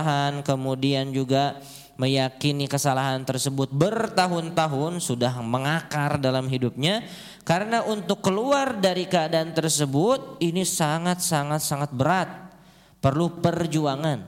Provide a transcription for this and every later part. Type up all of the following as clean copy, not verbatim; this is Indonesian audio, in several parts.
kemudian juga meyakini kesalahan tersebut bertahun-tahun sudah mengakar dalam hidupnya, karena untuk keluar dari keadaan tersebut ini sangat berat, perlu perjuangan.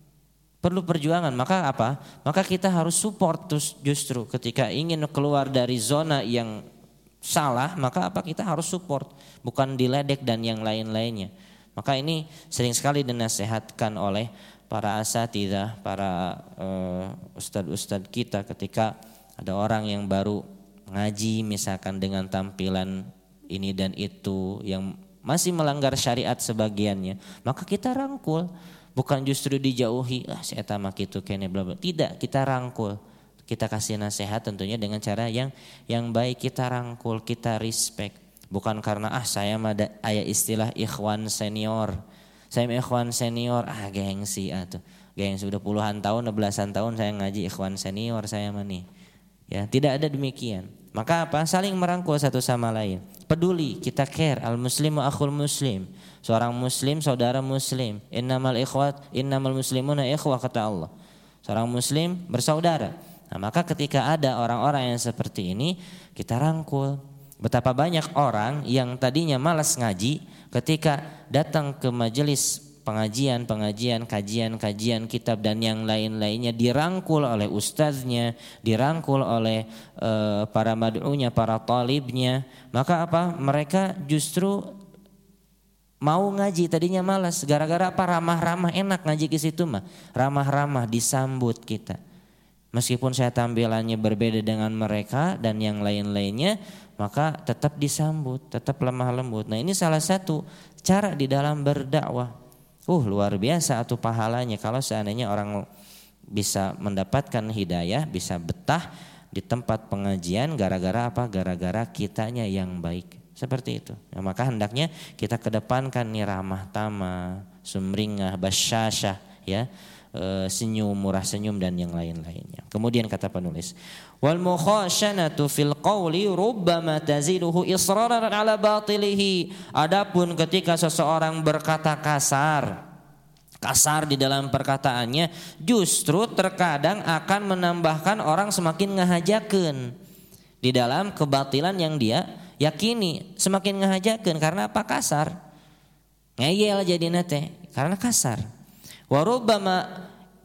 Maka apa? Maka kita harus support justru ketika ingin keluar dari zona yang salah, maka apa? Kita harus support, bukan diledek dan yang lain-lainnya. Maka ini sering sekali dinasihatkan oleh para asatidzah, para ustadz-ustadz kita ketika ada orang yang baru ngaji misalkan dengan tampilan ini dan itu yang masih melanggar syariat sebagiannya, maka kita rangkul, bukan justru dijauhi, si eta mah kitu kene bla bla. Tidak, kita rangkul. Kita kasih nasihat tentunya dengan cara yang baik, kita rangkul, kita respect. Bukan karena saya mah aya istilah ikhwan senior. Saya ikhwan senior, gengsi atuh. Gengsi udah puluhan tahun, belasan tahun saya ngaji ikhwan senior saya mah nih. Ya, tidak ada demikian. Maka apa? Saling merangkul satu sama lain. Peduli, kita care. Al muslimu akhul muslim. Seorang muslim saudara muslim. Innamal muslimuna ikhwah, kata Allah. Seorang muslim bersaudara. Nah, maka ketika ada orang-orang yang seperti ini, kita rangkul. Betapa banyak orang yang tadinya malas ngaji, ketika datang ke majelis pengajian, kajian kitab dan yang lain-lainnya, dirangkul oleh ustaznya, dirangkul oleh para mad'unya, para talibnya, maka apa? Mereka justru mau ngaji, tadinya malas, gara-gara apa? Ramah-ramah, enak ngaji ke situ mah, ramah-ramah, disambut kita. Meskipun saya tampilannya berbeda dengan mereka dan yang lain-lainnya, maka tetap disambut, tetap lemah lembut. Nah, ini salah satu cara di dalam berdakwah. Luar biasa atuh pahalanya kalau seandainya orang bisa mendapatkan hidayah, bisa betah di tempat pengajian gara-gara apa? Gara-gara kitanya yang baik. Seperti itu. Nah, maka hendaknya kita kedepankan nih ramah tamah, sumringah, basyasyah, ya. Senyum, murah senyum dan yang lain-lainnya. Kemudian kata penulis, wal mukhasyanatu fil qawli rubbama taziduhu israran ala batilihi. Adapun ketika seseorang berkata kasar di dalam perkataannya, justru terkadang akan menambahkan orang semakin ngahajakeun di dalam kebatilan yang dia yakini, semakin ngahajakeun karena apa? Kasar. Ngeyel jadina teh karena kasar. Warubama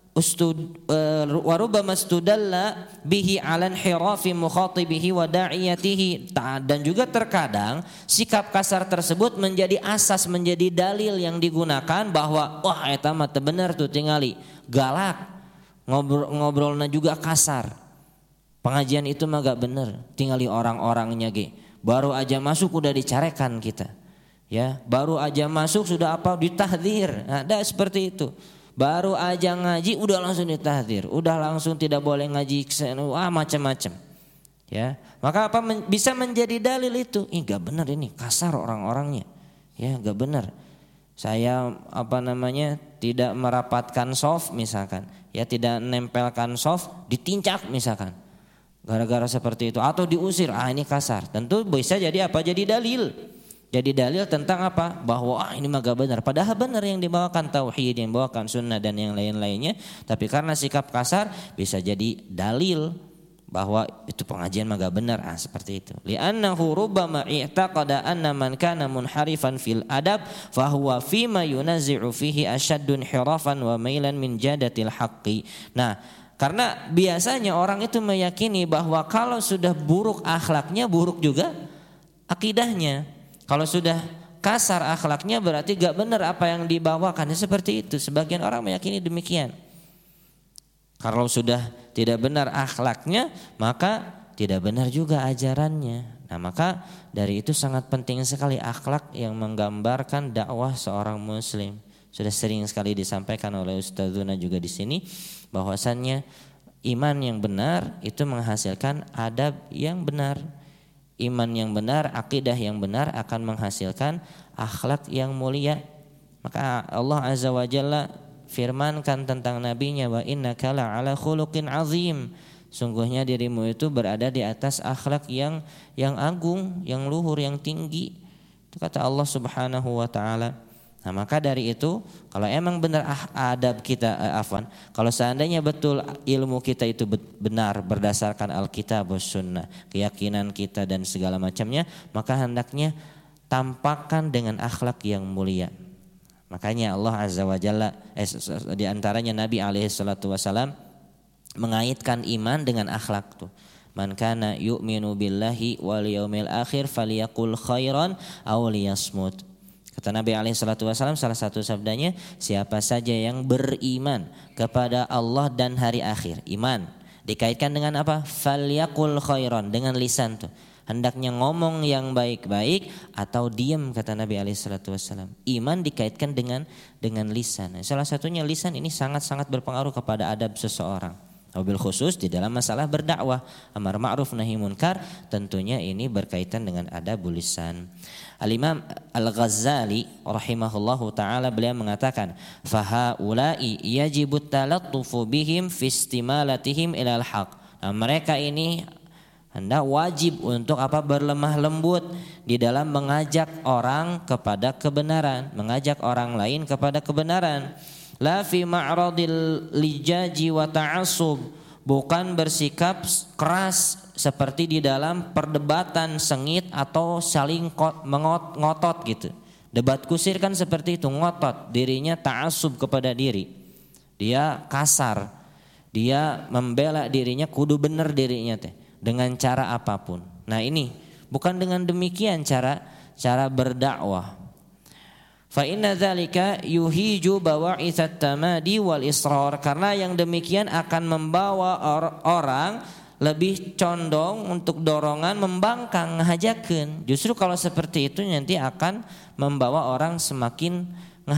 studalla bihi ala inhirafi mukhatibihi wa da'iyatihi. Dan juga terkadang sikap kasar tersebut menjadi asas, menjadi dalil yang digunakan bahwa eta mah teu bener tuh tingali galak, ngobrolna juga kasar, pengajian itu mah gak bener, tingali orang-orangnya ge baru aja masuk udah dicarekan kita, ya baru aja masuk sudah apa ditahdzir. Ada seperti itu. Baru aja ngaji udah langsung ditahdzir, udah langsung tidak boleh ngaji macam-macam. Ya, maka apa bisa menjadi dalil itu? Gak benar ini, kasar orang-orangnya. Ya, gak benar. Saya tidak merapatkan soft misalkan, ya tidak nempelkan soft, ditincak misalkan. Gara-gara seperti itu atau diusir, ini kasar. Tentu bisa jadi apa? Jadi dalil. Jadi dalil tentang apa? Bahwa ini mah gak benar. Padahal benar yang dibawakan tauhid, yang dibawakan sunnah dan yang lain-lainnya. Tapi karena sikap kasar bisa jadi dalil bahwa itu pengajian mah gak benar. Seperti itu. Li'annahu rubbama i'taqada anna man kana munharifan fil adab fahuwa fima yunazi'u fihi ashaddun hirafan wa mailan min jadatil haqqi. Nah, karena biasanya orang itu meyakini bahwa kalau sudah buruk akhlaknya, buruk juga akidahnya. Kalau sudah kasar akhlaknya berarti gak benar apa yang dibawakan. Seperti itu. Sebagian orang meyakini demikian. Kalau sudah tidak benar akhlaknya, maka tidak benar juga ajarannya. Nah, maka dari itu sangat penting sekali akhlak yang menggambarkan dakwah seorang muslim. Sudah sering sekali disampaikan oleh Ustadzuna juga di sini bahwasannya iman yang benar itu menghasilkan adab yang benar. Iman yang benar, akidah yang benar akan menghasilkan akhlak yang mulia. Maka Allah Azza wa Jalla firmankan tentang nabinya, wa innaka la'ala khuluqin azim. Sungguhnya dirimu itu berada di atas akhlak yang agung, yang luhur, yang tinggi. Itu kata Allah Subhanahu wa taala. Nah, maka dari itu kalau emang benar adab kita kalau seandainya betul ilmu kita itu benar berdasarkan Alkitab was sunnah, keyakinan kita dan segala macamnya, maka hendaknya tampakkan dengan akhlak yang mulia. Makanya Allah Azza wa Jalla di antaranya Nabi alaihi salatu wasalam mengaitkan iman dengan akhlak tuh. Man kana yu'minu billahi wal yaumil akhir falyaqul khairan aw liyasmut. Kata Nabi SAW salah satu sabdanya, siapa saja yang beriman kepada Allah dan hari akhir. Iman dikaitkan dengan apa? Falyaqul khairan, dengan lisan tuh. Hendaknya ngomong yang baik-baik atau diam, kata Nabi SAW. Iman dikaitkan dengan lisan. Salah satunya lisan ini sangat-sangat berpengaruh kepada adab seseorang. Wabil khusus di dalam masalah berdakwah, amar ma'ruf nahi munkar, tentunya ini berkaitan dengan adab lisan. Al-Imam Al-Ghazali rahimahullahu taala beliau mengatakan, fahaula'i yajibu talattufu bihim fi istimalatihim ilal haq. Nah, mereka ini hendak wajib untuk berlemah lembut di dalam mengajak orang kepada kebenaran, mengajak orang lain kepada kebenaran. La fi ma'radil lijaji wa ta'assub, bukan bersikap keras seperti di dalam perdebatan sengit atau saling ngotot gitu. Debat kusir kan seperti itu, ngotot, dirinya ta'assub kepada diri. Dia kasar, dia membela dirinya, kudu bener dirinya teh dengan cara apapun. Nah, ini bukan dengan demikian cara berdakwah. Fa inna dzalika yuhiju bawa'itsat tamadi wal israr, karena yang demikian akan membawa orang lebih condong untuk dorongan membangkang, ngahajakeun. Justru kalau seperti itu nanti akan membawa orang semakin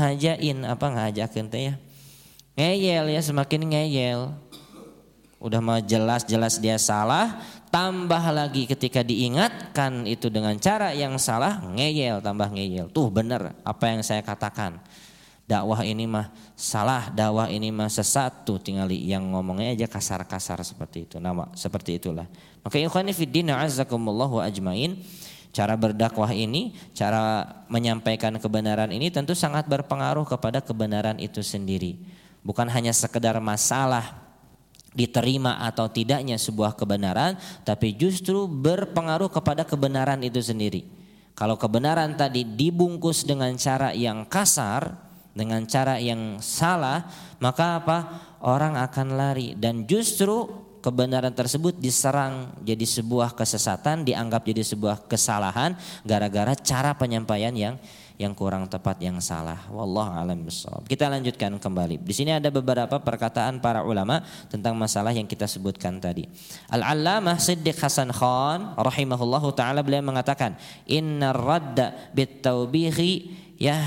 ngahajakeun teh ya. Ngeyel ya, semakin ngeyel. Udah mah jelas-jelas dia salah, tambah lagi ketika diingatkan itu dengan cara yang salah, ngeyel, tambah ngeyel. Tuh benar apa yang saya katakan. Dakwah ini mah salah, dakwah ini mah sesat, tuh tinggal yang ngomongnya aja kasar-kasar seperti itu. Nama seperti itulah. Maka ikhwani fiddin a'azzakumullah wa ajmain, cara berdakwah ini, cara menyampaikan kebenaran ini tentu sangat berpengaruh kepada kebenaran itu sendiri. Bukan hanya sekedar masalah diterima atau tidaknya sebuah kebenaran, tapi justru berpengaruh kepada kebenaran itu sendiri. Kalau kebenaran tadi dibungkus dengan cara yang kasar, dengan cara yang salah, maka orang akan lari, dan justru kebenaran tersebut diserang jadi sebuah kesesatan, dianggap jadi sebuah kesalahan gara-gara cara penyampaian yang kurang tepat, yang salah. Wallahu a'lam bishawab. Kita lanjutkan kembali. Di sini ada beberapa perkataan para ulama tentang masalah yang kita sebutkan tadi. Al-Allamah Siddiq Hasan Khan rahimahullahu taala beliau mengatakan, "Innar radda bit taubihi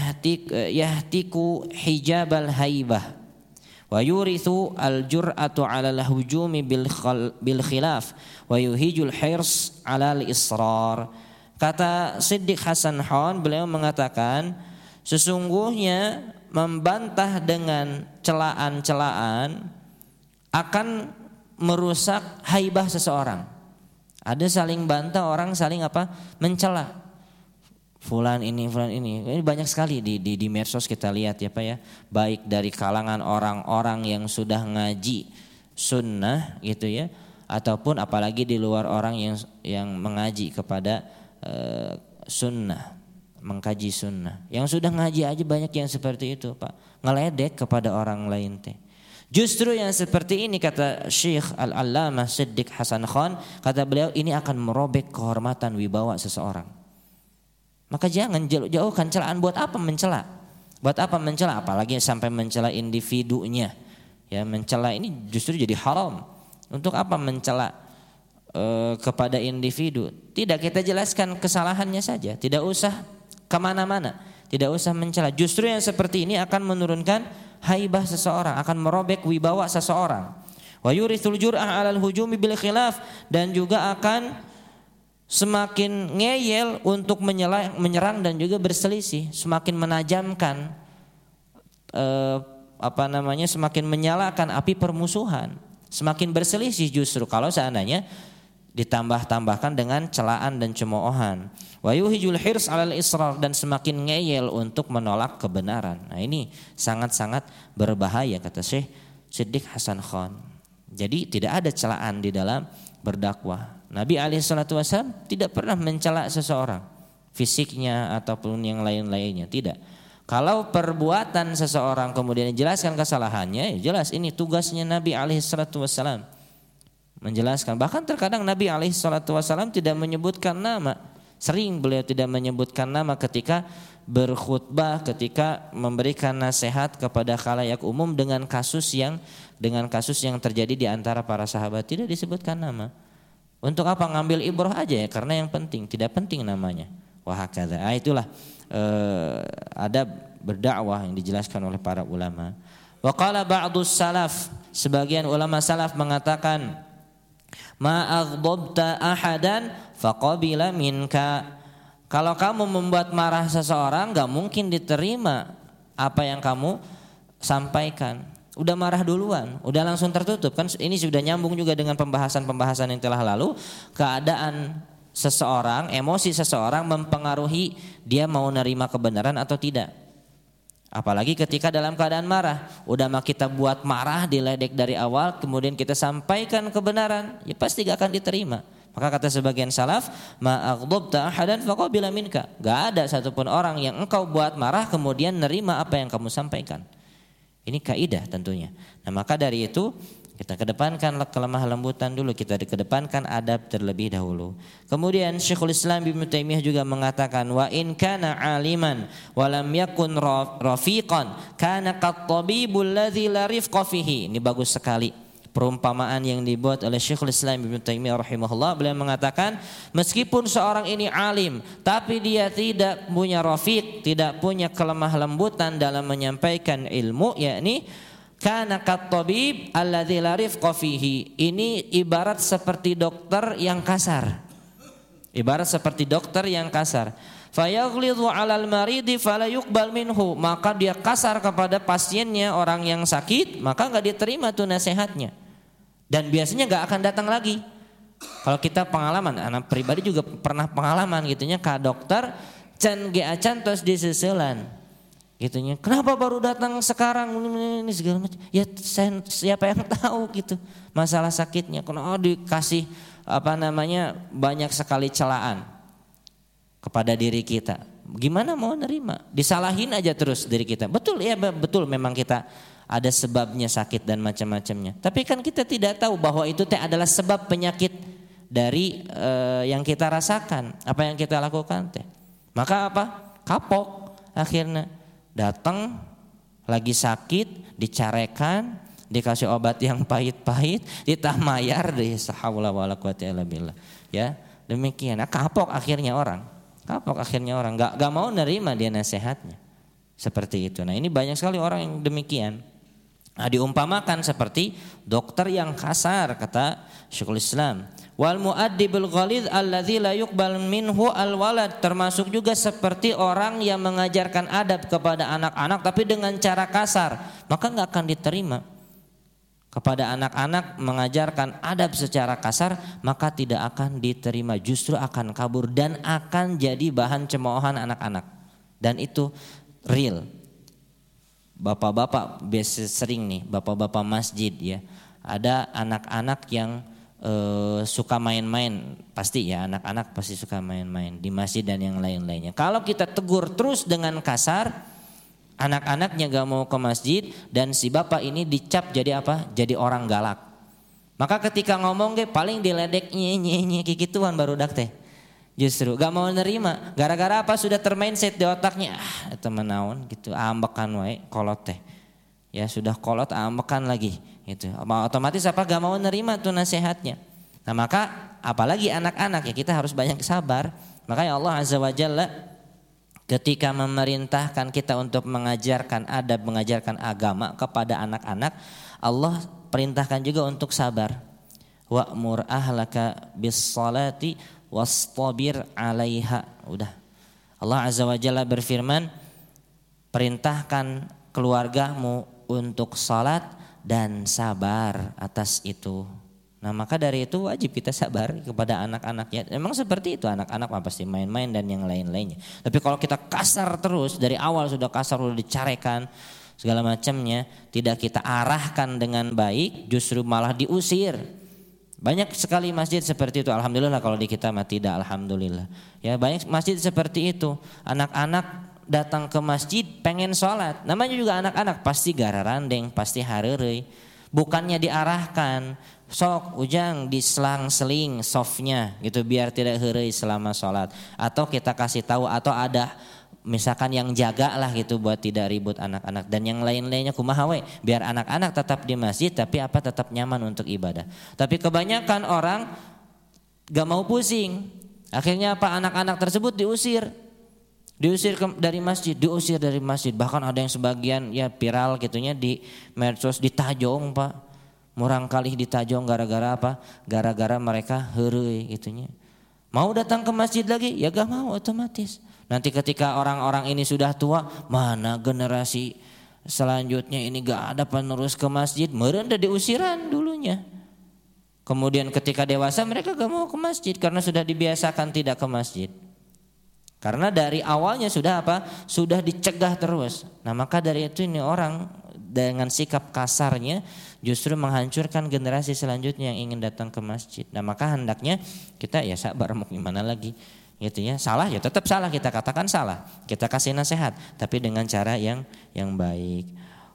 yahtiku hijabal haibah wa yurithu al-jur'atu 'ala al-hujumi bil khilaf wa yuhijul hirs 'ala al-israr." Kata Siddiq Hasan Khan, beliau mengatakan sesungguhnya membantah dengan celaan-celaan akan merusak haibah seseorang. Ada saling bantah, orang saling mencela. Fulan ini. Ini banyak sekali di medsos kita lihat ya Pak ya. Baik dari kalangan orang-orang yang sudah ngaji sunnah gitu ya, ataupun apalagi di luar orang yang mengaji kepada sunnah, mengkaji sunnah. Yang sudah ngaji aja banyak yang seperti itu Pak, ngeledek kepada orang lain teh. Justru yang seperti ini, kata Syekh Al-Allamah Siddiq Hasan Khan, kata beliau, ini akan merobek kehormatan wibawa seseorang. Maka jangan jauhkan celaan. Buat apa mencela? Apalagi sampai mencela individunya. Ya, mencela ini justru jadi haram. Untuk apa mencela kepada individu? Tidak, kita jelaskan kesalahannya saja, tidak usah kemana-mana, tidak usah mencela. Justru yang seperti ini akan menurunkan haibah seseorang, akan merobek wibawa seseorang. Wa yurithul jur'ah 'alal hujumi bil khilaf, dan juga akan semakin ngeyel untuk menyerang dan juga berselisih, semakin menajamkan semakin menyalakan api permusuhan, semakin berselisih. Justru kalau seandainya ditambah-tambahkan dengan celaan dan cemoohan. Wa yuhijul hirs 'alal israr, dan semakin ngeyel untuk menolak kebenaran. Nah, ini sangat-sangat berbahaya kata Syekh Siddiq Hasan Khan. Jadi tidak ada celaan di dalam berdakwah. Nabi alaihi salatu wasallam tidak pernah mencela seseorang, fisiknya ataupun yang lain-lainnya, tidak. Kalau perbuatan seseorang kemudian dijelaskan kesalahannya, ya jelas ini tugasnya Nabi alaihi salatu wasallam menjelaskan. Bahkan terkadang Nabi alaihi salatu wasallam tidak menyebutkan nama. Sering beliau tidak menyebutkan nama ketika berkhutbah, ketika memberikan nasihat kepada khalayak umum dengan kasus yang terjadi di antara para sahabat, tidak disebutkan nama. Untuk apa? Ngambil ibrah aja ya, karena yang penting, tidak penting namanya. Wah hakadha. Itulah adab berdakwah yang dijelaskan oleh para ulama. Wa qala ba'dus salaf, sebagian ulama salaf mengatakan, ma aghdabta ahadan faqabila minka. Kalau kamu membuat marah seseorang, gak mungkin diterima apa yang kamu sampaikan. Udah marah duluan, udah langsung tertutup. Kan ini sudah nyambung juga dengan pembahasan-pembahasan yang telah lalu. Keadaan seseorang, emosi seseorang mempengaruhi dia mau nerima kebenaran atau tidak. Apalagi ketika dalam keadaan marah. Udah mah kita buat marah, diledek dari awal, kemudian kita sampaikan kebenaran, ya pasti gak akan diterima. Maka kata sebagian salaf, ma aghdabta ahadan faqabila minka. Gak ada satupun orang yang engkau buat marah kemudian nerima apa yang kamu sampaikan. Ini kaidah tentunya. Nah, maka dari itu kita kedepankan kelemah lembutan dulu, kita kedepankan adab terlebih dahulu. Kemudian Syekhul Islam Ibnu Taimiyah juga mengatakan, wa in kana aliman wa lam yakun rafiqan kana kat-tabibul ladzi la rifqa fihi. Ini bagus sekali perumpamaan yang dibuat oleh Syekhul Islam Ibnu Taimiyah rahimahullah. Beliau mengatakan, meskipun seorang ini alim tapi dia tidak punya rafiq, tidak punya kelemah lembutan dalam menyampaikan ilmu, yakni kana kat-tabib alladzi la rifqa fihi. Ini ibarat seperti dokter yang kasar. Ibarat seperti dokter yang kasar. Fayaghlidhu 'alal maridi fala yuqbal minhu. Maka dia kasar kepada pasiennya, orang yang sakit, maka enggak diterima tuh nasihatnya. Dan biasanya enggak akan datang lagi. Kalau kita pengalaman, anak pribadi juga pernah pengalaman gitunya ka dokter can ge acan tos diseuselan. Gitunya, kenapa baru datang sekarang ini segala macam. Ya siapa yang tahu gitu masalah sakitnya. Karena dikasih banyak sekali celaan kepada diri kita. Gimana mau nerima? Disalahin aja terus diri kita. Betul ya, betul memang kita ada sebabnya sakit dan macam-macamnya. Tapi kan kita tidak tahu bahwa itu adalah sebab penyakit dari yang kita rasakan, apa yang kita lakukan teh. Maka apa? Kapok akhirnya. Datang lagi sakit, dicarekan, dikasih obat yang pahit-pahit, ditamayar deh, sahaula wala quwata illa billah. Ya, demikian. Nah, kapok akhirnya orang. Gak mau nerima dia nasihatnya. Seperti itu. Nah, ini banyak sekali orang yang demikian. Nah, diumpamakan seperti dokter yang kasar, kata Syekhul Islam. Wal mu'addibul ghalidh alladzi la yuqbal minhu alwalad, termasuk juga seperti orang yang mengajarkan adab kepada anak-anak tapi dengan cara kasar, maka enggak akan diterima. Kepada anak-anak mengajarkan adab secara kasar, maka tidak akan diterima, justru akan kabur dan akan jadi bahan cemoohan anak-anak. Dan itu real. Bapak-bapak biasa sering nih, bapak-bapak masjid ya. Ada anak-anak yang suka main-main, pasti ya anak-anak pasti suka main-main di masjid dan yang lain-lainnya. Kalau kita tegur terus dengan kasar, anak-anaknya gak mau ke masjid dan si bapak ini dicap jadi apa? Jadi orang galak. Maka ketika ngomong paling diledek nye kikituan baru dak teh. Justru gak mau nerima, gara-gara apa? Sudah termindset di otaknya, temen naon gitu, ambekan wae kolot teh. Ya sudah kolot ambekan lagi gitu. Otomatis apa? Gak mau nerima tuh nasihatnya. Nah, maka apalagi anak-anak ya, kita harus banyak sabar. Makanya Allah Azza wa Jalla ketika memerintahkan kita untuk mengajarkan adab, mengajarkan agama kepada anak-anak, Allah perintahkan juga untuk sabar. Wa'mur ahlaka bis-salati wastabir 'alaiha. Udah. Allah Azza wa Jalla berfirman, perintahkan keluargamu untuk salat dan sabar atas itu. Nah maka dari itu wajib kita sabar kepada anak-anaknya. Memang seperti itu, anak-anak pasti main-main dan yang lain-lainnya. Tapi kalau kita kasar terus, dari awal sudah kasar, sudah dicarekan segala macamnya, tidak kita arahkan dengan baik, justru malah diusir. Banyak sekali masjid seperti itu. Alhamdulillah kalau di kita mah tidak, alhamdulillah. Ya banyak masjid seperti itu. Anak-anak datang ke masjid pengen sholat. Namanya juga anak-anak, pasti gararandeng, pasti hareureuy. Bukannya diarahkan, sok ujang diselang-seling softnya gitu biar tidak heureuy selama sholat. Atau kita kasih tahu, atau ada misalkan yang jaga lah gitu buat tidak ribut anak-anak. Dan yang lain-lainnya kumaha we, biar anak-anak tetap di masjid tapi tetap nyaman untuk ibadah. Tapi kebanyakan orang gak mau pusing. Akhirnya anak-anak tersebut diusir dari masjid. Bahkan ada yang sebagian ya viral gitunya di medsos, ditajong Pak. Murang kali ditajong gara-gara apa? Gara-gara mereka heureuy gitunya. Mau datang ke masjid lagi? Ya gak mau, otomatis. Nanti ketika orang-orang ini sudah tua, mana generasi selanjutnya ini gak ada penerus ke masjid, meureun da diusiran dulunya. Kemudian ketika dewasa mereka gak mau ke masjid karena sudah dibiasakan tidak ke masjid. Karena dari awalnya sudah dicegah terus. Nah maka dari itu ini orang dengan sikap kasarnya justru menghancurkan generasi selanjutnya yang ingin datang ke masjid. Nah maka hendaknya kita ya sabar, mau gimana lagi gitu ya. Salah ya tetap salah, kita katakan salah, kita kasih nasihat tapi dengan cara yang baik.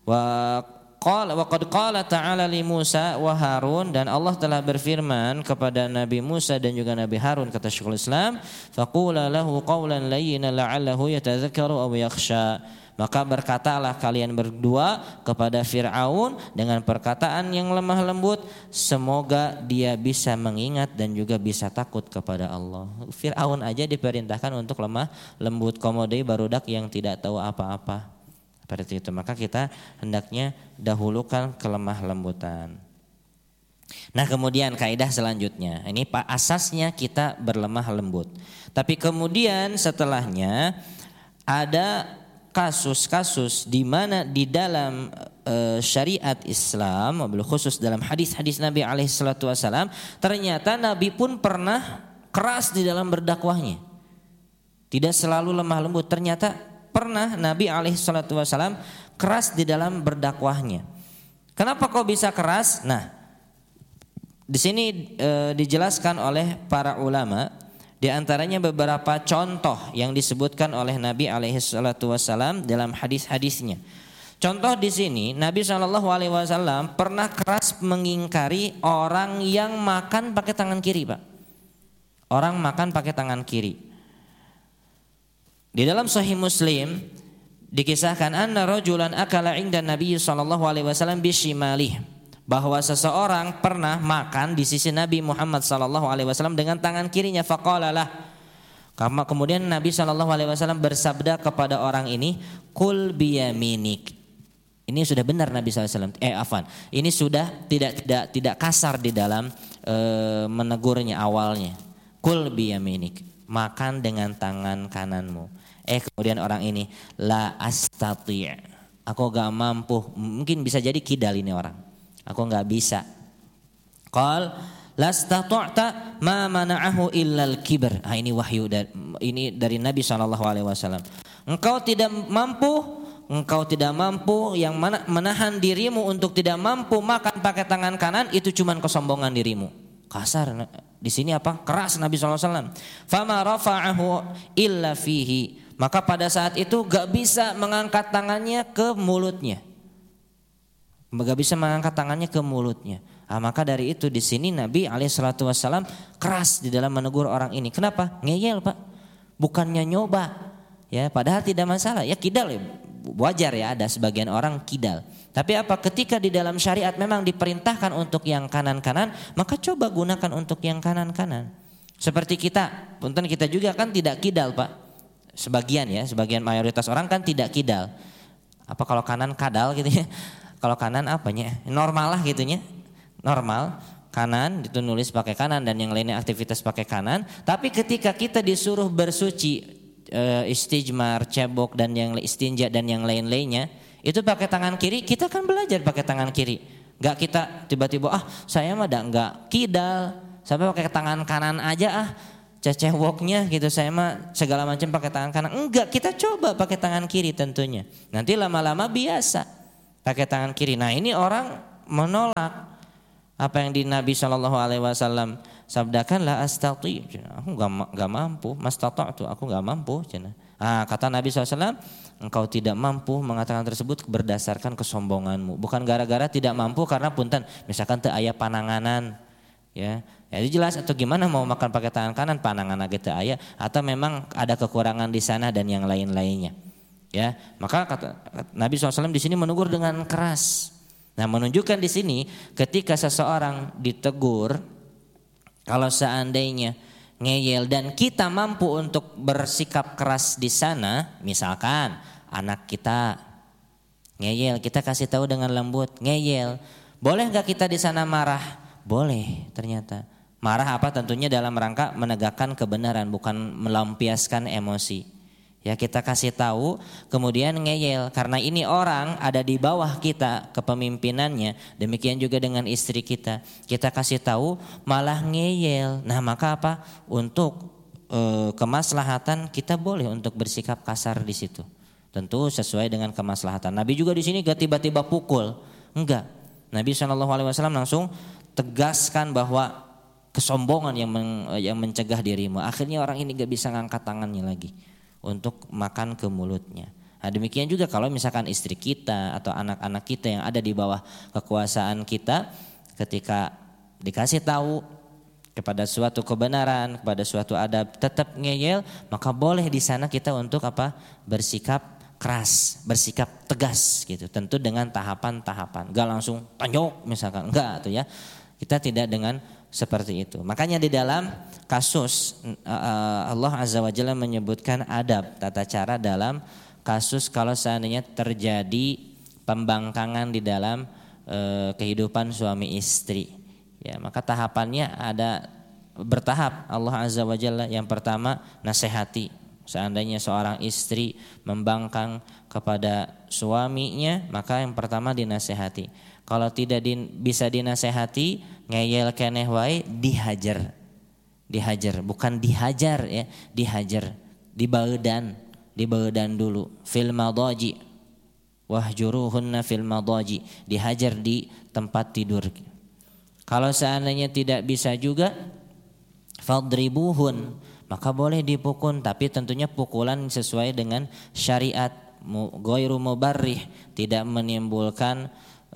Wa qad qala ta'ala li Musa wa Harun, dan Allah telah berfirman kepada Nabi Musa dan juga Nabi Harun, kata Syekhul Islam, faqula lahu qawlan layyinan la'allahu yatadzakkaru aw yakhsha. Maka berkatalah kalian berdua kepada Fir'aun dengan perkataan yang lemah lembut, semoga dia bisa mengingat dan juga bisa takut kepada Allah. Fir'aun aja diperintahkan untuk lemah lembut, komodai barudak yang tidak tahu apa-apa. Seperti itu, maka kita hendaknya dahulukan kelemah lembutan. Nah kemudian kaidah selanjutnya, ini asasnya kita berlemah lembut. Tapi kemudian setelahnya ada kasus-kasus di mana di dalam syariat Islam, khusus dalam hadis-hadis Nabi SAW, ternyata Nabi pun pernah keras di dalam berdakwahnya. Tidak selalu lemah lembut, ternyata pernah Nabi SAW keras di dalam berdakwahnya. Kenapa kok bisa keras? Nah, di sini dijelaskan oleh para ulama, di antaranya beberapa contoh yang disebutkan oleh Nabi SAW dalam hadis-hadisnya. Contoh di sini Nabi SAW pernah keras mengingkari orang yang makan pakai tangan kiri, Pak. Orang makan pakai tangan kiri. Di dalam Sahih Muslim dikisahkan anna rajulan akala 'inda Nabi sallallahu alaihi wasallam bishimalih, bahwa seseorang pernah makan di sisi Nabi Muhammad sallallahu alaihi wasallam dengan tangan kirinya. Faqalalah, kemudian Nabi sallallahu alaihi wasallam bersabda kepada orang ini, kul biyaminik. Ini sudah benar Nabi sallallahu alaihi wasallam. Ini sudah tidak kasar di dalam menegurnya awalnya. Kul biyaminik, makan dengan tangan kananmu. Kemudian orang ini, la astati', aku gak mampu. Mungkin bisa jadi kidal ini orang, aku gak bisa. Qal la astatu'ta ma mana'ahu illal kibr. Ini wahyu dari Nabi SAW. Engkau tidak mampu yang menahan dirimu untuk tidak mampu makan pakai tangan kanan, itu cuman kesombongan dirimu. Kasar di sini keras Nabi SAW. Fama rafa'ahu illa fihi, maka pada saat itu gak bisa mengangkat tangannya ke mulutnya. Maka dari itu di sini Nabi SAW keras di dalam menegur orang ini. Kenapa? Ngeyel, Pak. Bukannya nyoba. Ya, padahal tidak masalah. Ya kidal ya. Wajar ya, ada sebagian orang kidal. Tapi ketika di dalam syariat memang diperintahkan untuk yang kanan-kanan, maka coba gunakan untuk yang kanan-kanan. Seperti kita juga kan tidak kidal, Pak. Sebagian mayoritas orang kan tidak kidal. Kalau kanan kadal gitu ya. Kalau kanan apanya? Normal lah gitunya. Normal, kanan itu nulis pakai kanan dan yang lainnya aktivitas pakai kanan. Tapi ketika kita disuruh bersuci, istijmar, cebok dan yang istinja dan yang lain-lainnya, itu pakai tangan kiri, kita kan belajar pakai tangan kiri. Enggak kita tiba-tiba saya mah enggak kidal, sampai pakai tangan kanan aja cecewoknya gitu, saya mah segala macam pakai tangan kanan. Enggak, kita coba pakai tangan kiri tentunya. Nanti lama-lama biasa pakai tangan kiri. Nah, ini orang menolak apa yang di Nabi SAW sabdakan, la astati, aku enggak mampu, mastata'tu, aku enggak mampu. Kata Nabi SAW, engkau tidak mampu mengatakan tersebut berdasarkan kesombonganmu, bukan gara-gara tidak mampu karena punten misalkan teu aya pananganan. Ya, jadi jelas atau gimana mau makan pakai tangan kanan panangan gitu aya atau memang ada kekurangan di sana dan yang lain-lainnya. Ya, maka kata Nabi SAW di sini menegur dengan keras. Nah, menunjukkan di sini ketika seseorang ditegur, kalau seandainya ngeyel dan kita mampu untuk bersikap keras di sana, misalkan anak kita ngeyel, kita kasih tahu dengan lembut, ngeyel, boleh nggak kita di sana marah? Boleh ternyata. Marah apa? Tentunya dalam rangka menegakkan kebenaran, bukan melampiaskan emosi. Ya, kita kasih tahu kemudian ngeyel karena ini orang ada di bawah kita kepemimpinannya. Demikian juga dengan istri kita. Kita kasih tahu malah ngeyel. Nah, maka apa? Untuk kemaslahatan kita boleh untuk bersikap kasar di situ. Tentu sesuai dengan kemaslahatan. Nabi juga di sini gak tiba-tiba pukul. Enggak. Nabi SAW langsung tegaskan bahwa kesombongan yang mencegah dirimu. Akhirnya orang ini gak bisa ngangkat tangannya lagi untuk makan ke mulutnya. Nah, demikian juga kalau misalkan istri kita atau anak-anak kita yang ada di bawah kekuasaan kita, ketika dikasih tahu kepada suatu kebenaran, kepada suatu adab tetap ngeyel, maka boleh di sana kita untuk apa? Bersikap keras, bersikap tegas gitu. Tentu dengan tahapan-tahapan. Gak langsung tanyok misalkan, enggak tuh ya. Kita tidak dengan seperti itu. Makanya di dalam kasus Allah Azza wa Jalla menyebutkan adab, tata cara dalam kasus kalau seandainya terjadi pembangkangan di dalam kehidupan suami istri. Ya, maka tahapannya ada bertahap Allah Azza wa Jalla. Yang pertama nasihati. Seandainya seorang istri membangkang kepada suaminya, maka yang pertama dinasehati. Kalau tidak bisa dinasehati, ngeyel keneh wae, dihajar. Dihajar, bukan dihajar ya, dihajar. Dibaeudan dulu. Fil madaji. Wahjuruhunna fil madaji. Dihajar di tempat tidur. Kalau seandainya tidak bisa juga, fadribuhun, maka boleh dipukul, tapi tentunya pukulan sesuai dengan syariat, ghairu mubarrih, tidak menimbulkan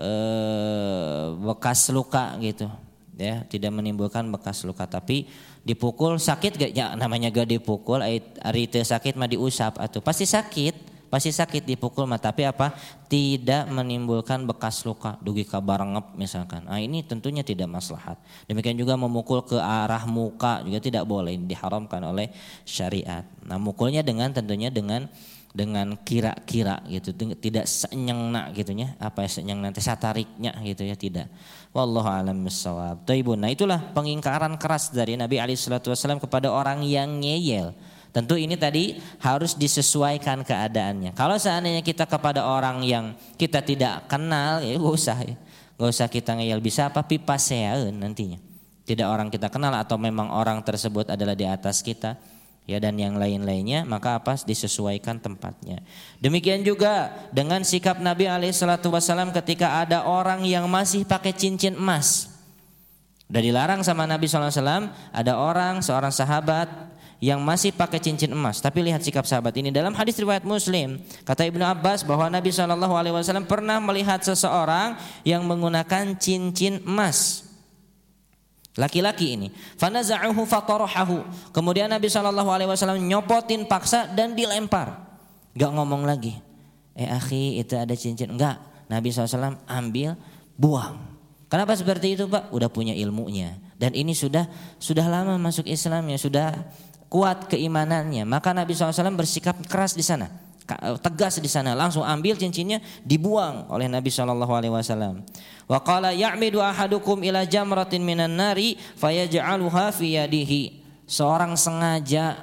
bekas luka gitu ya, tidak menimbulkan bekas luka. Tapi dipukul sakit gak? Ya, namanya gak dipukul ari teu sakit mah diusap atuh pasti sakit dipukul mah, tapi apa? Tidak menimbulkan bekas luka, dugi ka barengep misalkan. Nah, ini tentunya tidak maslahat. Demikian juga memukul ke arah muka juga tidak boleh, diharamkan oleh syariat. Nah, mukulnya tentunya dengan kira-kira gitu, tidak senyengna gitunya, apa ya senyengna teh satariknya gitu ya, tidak. Wallahu a'lam bissawab. Nah, itulah pengingkaran keras dari Nabi alaihi salatu wasallam kepada orang yang ngeyel. Tentu ini tadi harus disesuaikan keadaannya. Kalau seandainya kita kepada orang yang kita tidak kenal, ya gak usah kita ngeyel, bisa apa pipaseaeun nantinya. Tidak orang kita kenal atau memang orang tersebut adalah di atas kita, ya, dan yang lain-lainnya, maka apa? Disesuaikan tempatnya. Demikian juga dengan sikap Nabi SAW ketika ada orang yang masih pakai cincin emas. Udah dilarang sama Nabi SAW, ada seorang sahabat yang masih pakai cincin emas. Tapi lihat sikap sahabat ini dalam hadis riwayat Muslim. Kata Ibnu Abbas bahwa Nabi SAW pernah melihat seseorang yang menggunakan cincin emas. Laki-laki ini, fanaza'uhu fatarahahu. Kemudian Nabi SAW nyopotin paksa dan dilempar. Gak ngomong lagi. Akhi, itu ada cincin. Enggak. Nabi SAW ambil, buang. Kenapa seperti itu, Pak? Udah punya ilmunya. Dan ini sudah lama masuk Islamnya, sudah kuat keimanannya. Maka Nabi SAW bersikap keras di sana, tegas di sana, langsung ambil cincinnya, dibuang oleh Nabi SAW. Wa qala ya'midu ahadukum ila jamratin minan nari fayaj'aluha fi yadihi. Seorang sengaja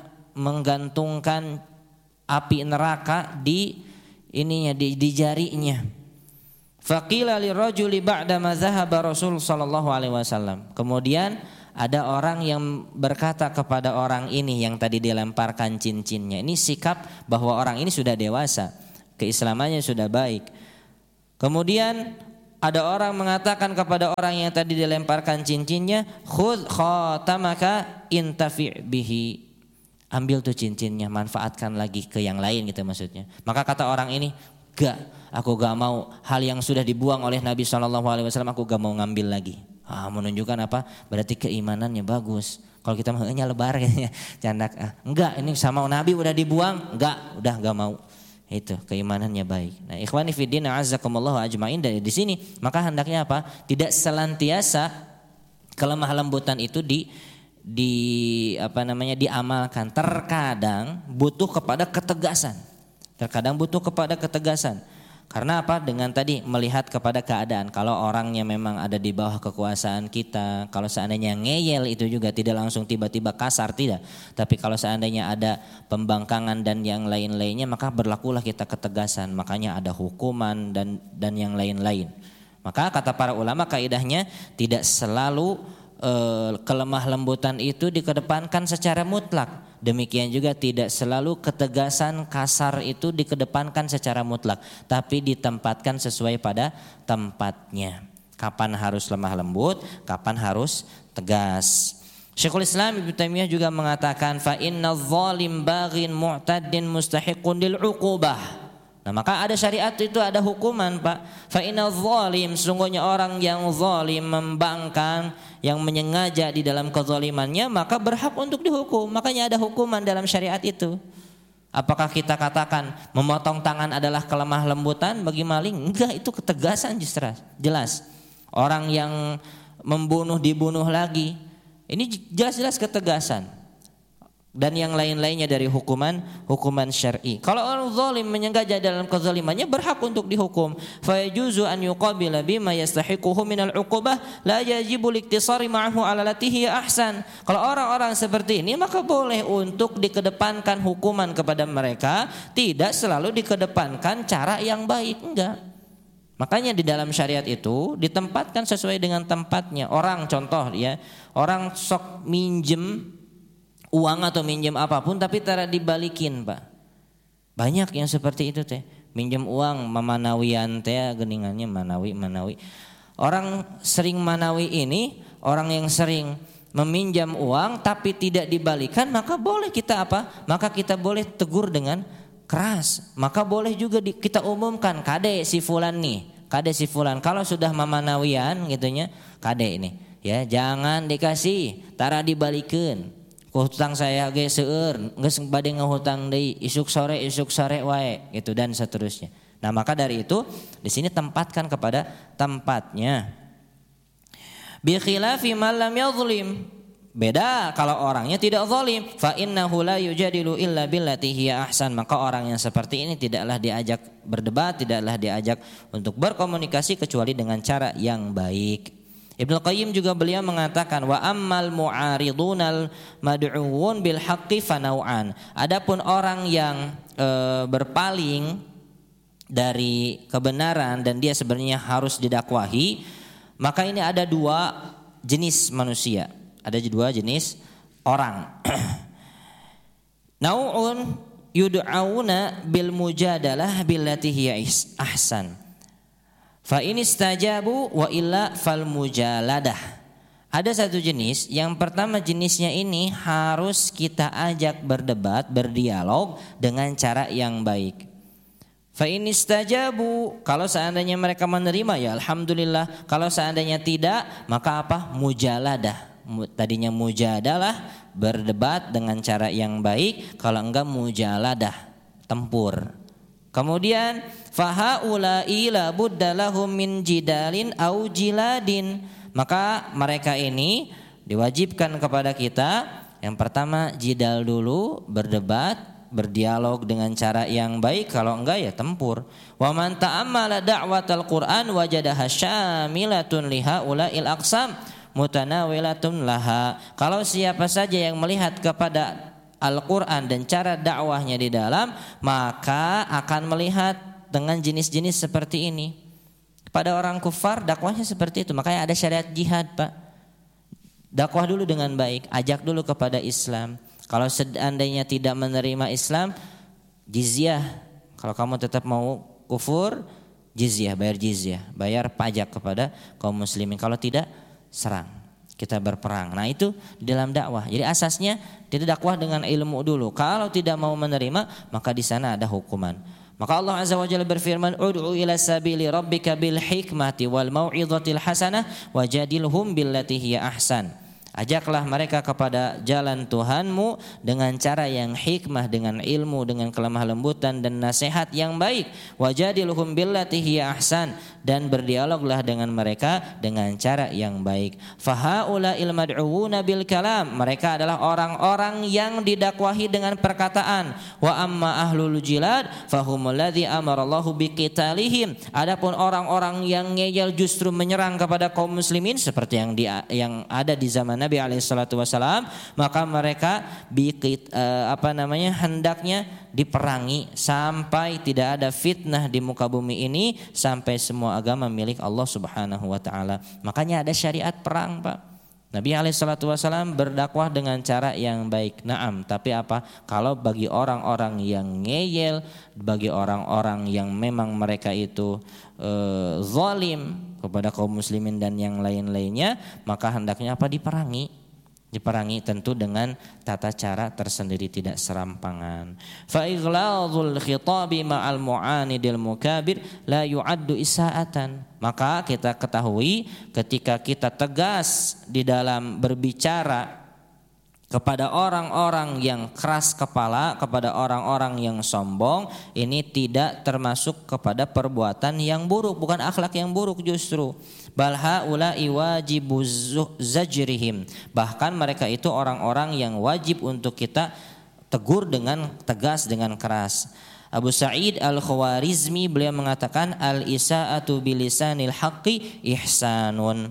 menggantungkan api neraka di jarinya. Faqila lirajuli ba'da ma dhahaba Rasul sallallahu alaihi wasallam. Kemudian ada orang yang berkata kepada orang ini yang tadi dilemparkan cincinnya. Ini sikap bahwa orang ini sudah dewasa, keislamannya sudah baik. Kemudian ada orang mengatakan kepada orang yang tadi dilemparkan cincinnya, khudh khatamaka intafi' bihi. Ambil tuh cincinnya, manfaatkan lagi ke yang lain gitu maksudnya. Maka kata orang ini, aku gak mau hal yang sudah dibuang oleh Nabi SAW, aku gak mau ngambil lagi. Menunjukkan apa? Berarti keimanannya bagus. Kalau kita mahnya lebar kayaknya candak. Enggak, ini sama Nabi udah dibuang, udah gak mau. Itu keimanannya baik. Nah, ikhwani fiddin a'azzakumullah ajmain, dari di sini maka hendaknya apa? Tidak selantiasa kelemah lembutan itu diamalkan. Terkadang butuh kepada ketegasan. Karena apa? Dengan tadi melihat kepada keadaan. Kalau orangnya memang ada di bawah kekuasaan kita, kalau seandainya ngeyel itu juga tidak langsung tiba-tiba kasar, tidak. Tapi kalau seandainya ada pembangkangan dan yang lain-lainnya, maka berlakulah kita ketegasan. Makanya ada hukuman dan yang lain-lain. Maka kata para ulama kaidahnya tidak selalu kelemah lembutan itu dikedepankan secara mutlak. Demikian juga tidak selalu ketegasan kasar itu dikedepankan secara mutlak, tapi ditempatkan sesuai pada tempatnya. Kapan harus lemah lembut, kapan harus tegas. Syekhul Islam Ibnu Taimiyah juga mengatakan fa inna dzalim baghin mu'taddin mustahiqun lil 'uqubah. Nah, maka ada syariat itu ada hukuman, Pak. Fa inna dzalim, sungguhnya orang yang zalim, membangkang, yang menyengaja di dalam kezalimannya, maka berhak untuk dihukum. Makanya ada hukuman dalam syariat itu. Apakah kita katakan memotong tangan adalah kelemah lembutan bagi maling? Enggak, itu ketegasan justru. Jelas. Orang yang membunuh dibunuh lagi. Ini jelas-jelas ketegasan. Dan yang lain-lainnya dari hukuman syar'i. Kalau orang zalim menyengaja dalam kezalimannya, berhak untuk dihukum. Fa yajuzu an yuqabila bima yastahiquhu minal 'uqubah la yajibu liktisari ma'ahu 'ala latihi ahsan. Kalau orang-orang seperti ini, maka boleh untuk dikedepankan hukuman kepada mereka, tidak selalu dikedepankan cara yang baik, enggak. Makanya di dalam syariat itu ditempatkan sesuai dengan tempatnya. Orang contoh ya, orang sok minjem uang atau minjem apapun tapi tara dibalikin, Pak. Banyak yang seperti itu teh. Minjem uang mamanawian teh geningannya manawi. Orang sering manawi ini, orang yang sering meminjam uang tapi tidak dibalikan, maka boleh kita apa? Maka kita boleh tegur dengan keras. Maka boleh juga kita umumkan, kade si fulan kalau sudah mamanawian gitunya, kade ini ya jangan dikasih, tara dibalikin. Hutang saya ge seueur, geus bade ngahutang deui, isuk sore wae gitu dan seterusnya. Nah, maka dari itu di sini tempatkan kepada tempatnya. Bi khilafi man lam yadhlim. Beda kalau orangnya tidak zalim, fa innahu la yujadilu illa billati hiya ahsan. Maka orang yang seperti ini tidaklah diajak berdebat, tidaklah diajak untuk berkomunikasi kecuali dengan cara yang baik. Ibnu Qayyim juga beliau mengatakan wa ammal mu'aridunal mad'uun bil haqqi fanau'an. Adapun orang yang berpaling dari kebenaran dan dia sebenarnya harus didakwahi, maka ini ada dua jenis manusia, ada dua jenis orang. Nau'un yud'auna bil mujadalah billati hiya ahsan. Fa in istajabu wa illa fal mujaladah. Ada satu jenis, yang pertama jenisnya ini harus kita ajak berdebat, berdialog dengan cara yang baik. Fa in istajabu, kalau seandainya mereka menerima ya alhamdulillah, kalau seandainya tidak maka apa? Mujaladah. Tadinya mujadalah, berdebat dengan cara yang baik, kalau enggak mujaladah, tempur. Kemudian fahaula'i la budda lahum min jidalin au jiladin. Maka mereka ini diwajibkan kepada kita yang pertama jidal dulu, berdebat, berdialog dengan cara yang baik, kalau enggak ya tempur. Wa man ta'ammala da'watal Qur'an wajadaha syamilatun lihaula'il aqsam mutanawilatun laha. Kalau siapa saja yang melihat kepada Al-Quran dan cara dakwahnya di dalam, maka akan melihat dengan jenis-jenis seperti ini. pada orang kufar dakwahnya seperti itu. Makanya ada syariat jihad, Pak. Dakwah dulu dengan baik, ajak dulu kepada Islam. Kalau seandainya tidak menerima Islam, jizyah. Kalau kamu tetap mau kufur, jizyah, bayar pajak kepada kaum muslimin. Kalau tidak, serang. Kita berperang. Nah itu di dalam dakwah. Jadi asasnya tidak dakwah dengan ilmu dulu. Kalau tidak mau menerima, maka di sana ada hukuman. Maka Allah Azza wa Jalla berfirman, "Ud'u ila sabili rabbika bil hikmati wal mau'izatil hasanah wajadilhum billati hiya ahsan." Ajaklah mereka kepada jalan Tuhanmu dengan cara yang hikmah, dengan ilmu, dengan kelemah lembutan dan nasihat yang baik. Wajadilhum billati hiya ahsan, dan berdialoglah dengan mereka dengan cara yang baik. Fahaula'il mad'uuna bil kalam, mereka adalah orang-orang yang didakwahi dengan perkataan. Wa amma ahlul jilad fahumul ladzi amarallahu biqitalihim. Adapun orang-orang yang ngeyel justru menyerang kepada kaum muslimin seperti yang ada di zaman Nabi alaihissalatu wassalam, maka mereka hendaknya diperangi sampai tidak ada fitnah di muka bumi ini, sampai semua agama milik Allah Subhanahu wa taala. Makanya ada syariat perang, Pak. Nabi alaihissalatu wassalam berdakwah dengan cara yang baik. Naam, tapi apa? Kalau bagi orang-orang yang ngeyel, bagi orang-orang yang memang mereka itu zalim kepada kaum muslimin dan yang lain-lainnya, maka hendaknya apa? Diperangi tentu dengan tata cara tersendiri, tidak serampangan. Fa ighlazul khitabi ma'al mu'anidil mukabir la yu'addu isaatan. Maka kita ketahui ketika kita tegas di dalam berbicara kepada orang-orang yang keras kepala, kepada orang-orang yang sombong, ini tidak termasuk kepada perbuatan yang buruk, bukan akhlak yang buruk justru. Bal haula'i wajibu zajrihim. Bahkan mereka itu orang-orang yang wajib untuk kita tegur dengan tegas, dengan keras. Abu Sa'id Al-Khwarizmi beliau mengatakan al-isa'atu bilisanil haqqi ihsanun.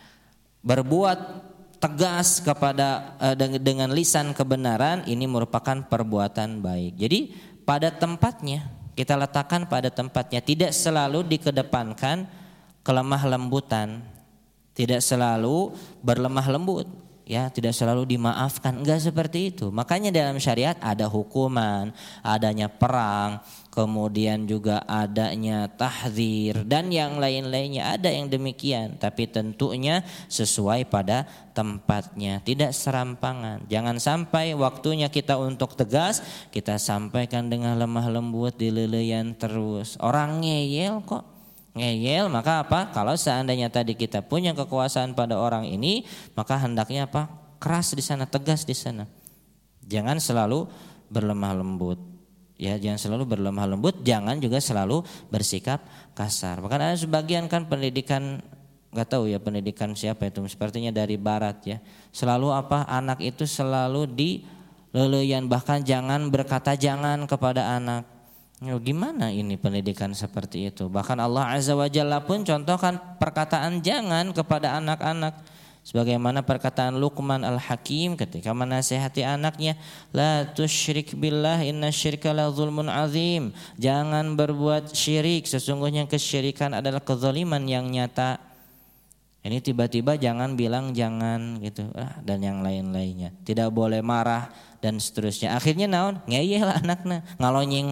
Berbuat tegas kepada dengan lisan kebenaran ini merupakan perbuatan baik. Jadi pada tempatnya, kita letakkan pada tempatnya, tidak selalu dikedepankan kelemah lembutan, tidak selalu berlemah lembut, ya, tidak selalu dimaafkan, enggak seperti itu. Makanya dalam syariat ada hukuman, adanya perang, kemudian juga adanya tahdzir dan yang lain-lainnya, ada yang demikian, tapi tentunya sesuai pada tempatnya, tidak serampangan. Jangan sampai waktunya kita untuk tegas, kita sampaikan dengan lemah lembut, dileleyan terus. Orang ngeyel kok. Ngeyel, maka apa? Kalau seandainya tadi kita punya kekuasaan pada orang ini, maka hendaknya apa? Keras di sana, tegas di sana. Jangan selalu berlemah lembut. Ya, jangan selalu berlemah lembut, jangan juga selalu bersikap kasar. Bahkan ada sebagian kan pendidikan, enggak tahu ya pendidikan siapa itu, sepertinya dari barat ya. Selalu apa? Anak itu selalu dileleyan, bahkan jangan berkata jangan kepada anak. Gimana ini pendidikan seperti itu? Bahkan Allah Azza wa Jalla pun contohkan perkataan jangan kepada anak-anak. Sebagaimana perkataan Luqman Al-Hakim ketika menasihati anaknya, la tusyrik billah inna syirka la zulmun azim. Jangan berbuat syirik, sesungguhnya kesyirikan adalah kezaliman yang nyata. Ini tiba-tiba jangan bilang jangan gitu, dan yang lain-lainnya. Tidak boleh marah dan seterusnya. Akhirnya naon? Ngeyel anaknya, ngalonyeng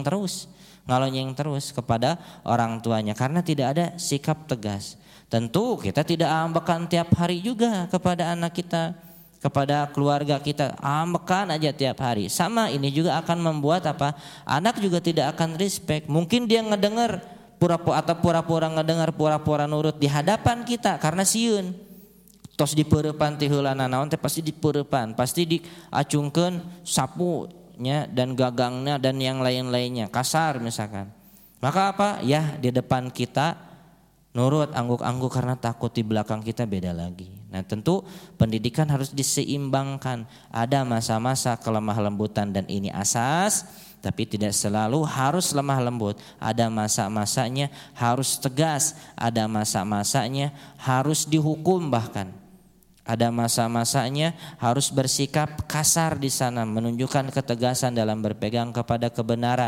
terus kepada orang tuanya karena tidak ada sikap tegas. Tentu kita tidak ambekan tiap hari juga kepada anak kita, kepada keluarga kita, ambekan aja tiap hari. Sama ini juga akan membuat apa? Anak juga tidak akan respect. Mungkin dia ngedengar pura-pura ngedengar, pura-pura nurut di hadapan kita karena sieun. Tos dipeurepan ti heulana naon teh pasti dipeurepan, pasti diacungkeun sapunya dan gagangnya dan yang lain-lainnya, kasar misalkan. Maka apa? Ya di depan kita nurut, angguk-angguk karena takut di belakang kita beda lagi. Nah tentu pendidikan harus diseimbangkan. Ada masa-masa kelemah lembutan dan ini asas, tapi tidak selalu harus lemah lembut. Ada masa-masanya harus tegas, ada masa-masanya harus dihukum bahkan. Ada masa-masanya harus bersikap kasar di sana, menunjukkan ketegasan dalam berpegang kepada kebenaran.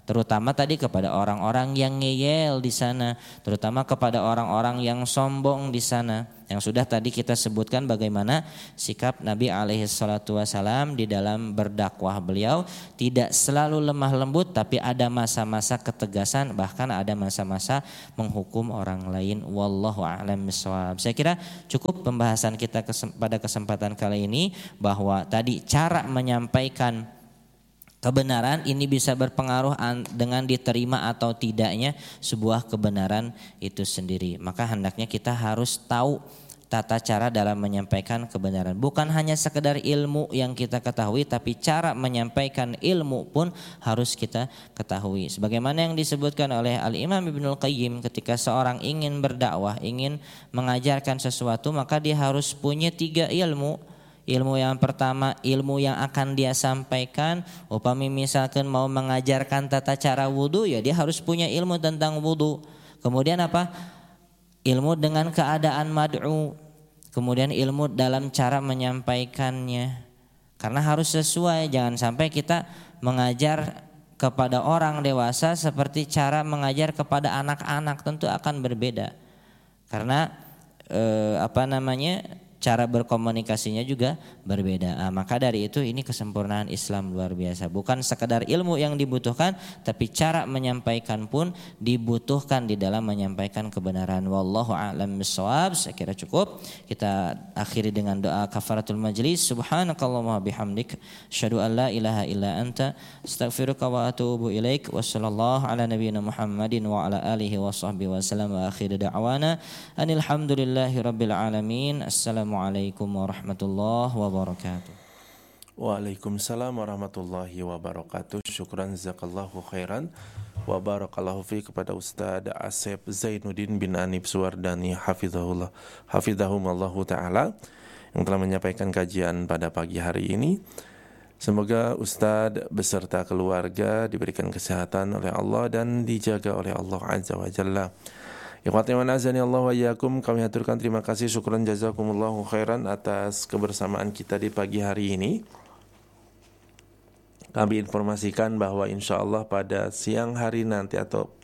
terutama tadi kepada orang-orang yang ngeyel di sana, terutama kepada orang-orang yang sombong di sana. Yang sudah tadi kita sebutkan bagaimana sikap Nabi alaihi salatu wasalam di dalam berdakwah. Beliau tidak selalu lemah lembut, tapi ada masa-masa ketegasan, bahkan ada masa-masa menghukum orang lain. Wallahu a'lam bishawab. Saya kira cukup pembahasan kita pada kesempatan kali ini, bahwa tadi cara menyampaikan kebenaran ini bisa berpengaruh dengan diterima atau tidaknya sebuah kebenaran itu sendiri. Maka hendaknya kita harus tahu tata cara dalam menyampaikan kebenaran. Bukan hanya sekedar ilmu yang kita ketahui, tapi cara menyampaikan ilmu pun harus kita ketahui. Sebagaimana yang disebutkan oleh Al-Imam Ibnul Qayyim, ketika seorang ingin berdakwah, ingin mengajarkan sesuatu, maka dia harus punya 3 ilmu. Ilmu yang pertama, ilmu yang akan dia sampaikan. Upami misalkan mau mengajarkan tata cara wudu, ya dia harus punya ilmu tentang wudu. Kemudian apa? Ilmu dengan keadaan mad'u. Kemudian ilmu dalam cara menyampaikannya. Karena harus sesuai, jangan sampai kita mengajar kepada orang dewasa seperti cara mengajar kepada anak-anak, tentu akan berbeda. Karena cara berkomunikasinya juga berbeda. Maka dari itu ini kesempurnaan Islam luar biasa. Bukan sekadar ilmu yang dibutuhkan, tapi cara menyampaikan pun dibutuhkan di dalam menyampaikan kebenaran. Wallahu a'lam bishawab. Saya kira cukup. Kita akhiri dengan doa kafaratul majlis. Subhanakallahumma bihamdik, asyhadu an la ilaha illa anta, astaghfiruka wa atubu ilaik. Wassallallahu ala nabiyyina Muhammadin wa ala alihi wa sahbihi wasallam. Wa akhir da'wana anil hamdulillahi rabbil alamin. Assalamualaikum warahmatullahi wabarakatuh. Waalaikumsalam warahmatullahi wabarakatuh. Syukran jazakallahu khairan wa barakallahu fi kepada Ustaz Asep Zainuddin bin Anib Suwardani hafizahumallahu taala yang telah menyampaikan kajian pada pagi hari ini. Semoga Ustaz beserta keluarga diberikan kesehatan oleh Allah dan dijaga oleh Allah Azza wa Jalla. Ikhwati wa azani Allah wa iyyakum, kami haturkan terima kasih, syukran jazakumullahu khairan atas kebersamaan kita di pagi hari ini. Kami informasikan bahwa insyaallah pada siang hari nanti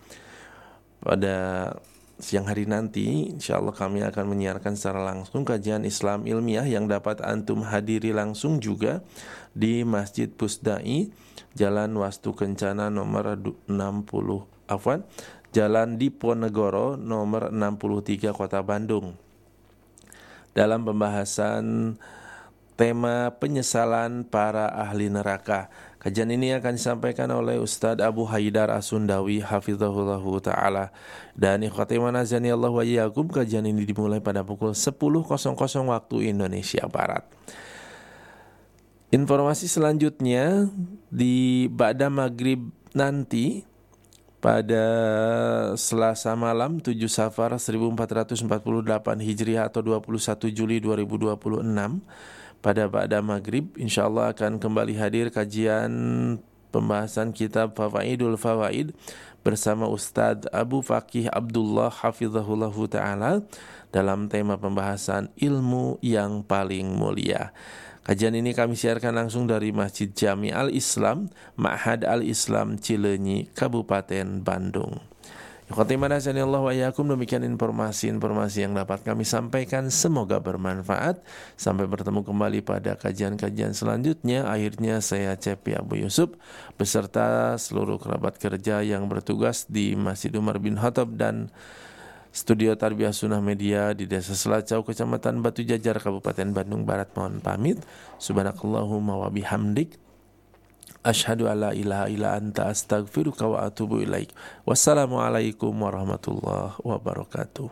insyaallah kami akan menyiarkan secara langsung kajian Islam ilmiah yang dapat antum hadiri langsung juga di Masjid Pusdai, Jalan Wastu Kencana nomor 60 Jalan Diponegoro nomor 63 Kota Bandung. Dalam pembahasan tema penyesalan para ahli neraka. Kajian ini akan disampaikan oleh Ustadz Abu Haidar As-Sundawi hafizahullahu ta'ala. Dan ikhwati wa nazani Allah wa iyyakum, kajian ini dimulai pada pukul 10.00 waktu Indonesia Barat. Informasi selanjutnya di ba'da maghrib nanti pada Selasa malam 7 Safar 1448 Hijriah atau 21 Juli 2026 pada ba'da maghrib insyaallah akan kembali hadir kajian pembahasan kitab Fawaidul Fawaid bersama Ustadz Abu Fakih Abdullah hafizahullahu ta'ala dalam tema pembahasan ilmu yang paling mulia. Kajian ini kami siarkan langsung dari Masjid Jami Al-Islam, Ma'had Al-Islam Cileunyi, Kabupaten Bandung. Khotimah nazani Allah wa iyyakum, demikian informasi-informasi yang dapat kami sampaikan, semoga bermanfaat. Sampai bertemu kembali pada kajian-kajian selanjutnya. Akhirnya saya Cepi Abu Yusuf beserta seluruh kerabat kerja yang bertugas di Masjid Umar bin Khattab dan Studio Tarbiyah Sunnah Media di Desa Selacau, Kecamatan Batu Jajar, Kabupaten Bandung Barat. Mohon pamit. Subhanakallahumma wa bihamdik, asyhadu alla ilaha illa anta, astaghfiruka wa atubu ilaik. Wassalamualaikum warahmatullahi wabarakatuh.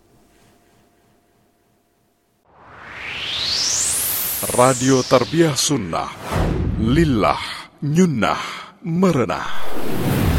Radio Tarbiyah Sunnah Lillah Nyunnah Merenah.